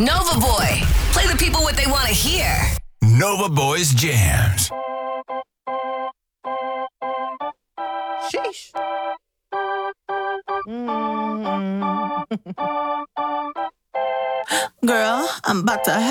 Nova Boy. Play the people what they want to hear. Nova Boys Jams. Sheesh. Girl, I'm about to